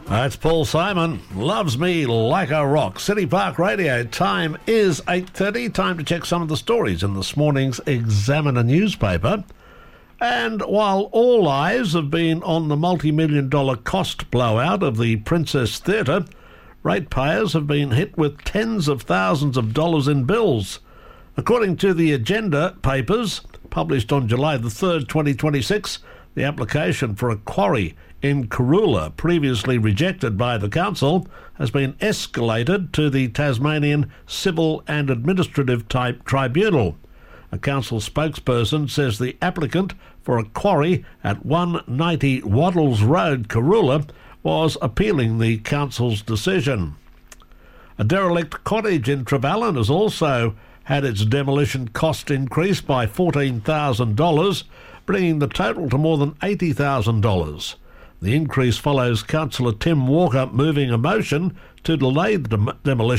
That's Paul Simon. Loves me like a rock. City Park Radio. Time is 8:30. Time to check some of the stories in this morning's Examiner newspaper. And while all eyes have been on the multi-million-dollar cost blowout of the Princess Theatre, ratepayers have been hit with tens of thousands of dollars in bills. According to the Agenda papers, published on July the 3rd, 2026, the application for a quarry in Corula, previously rejected by the council, has been escalated to the Tasmanian Civil and Administrative Type Tribunal. A council spokesperson says the applicant for a quarry at 190 Waddles Road, Corula, was appealing the council's decision. A derelict cottage in Trevallyn has also had its demolition cost increased by $14,000, bringing the total to more than $80,000. The increase follows Councillor Tim Walker moving a motion to delay the demolition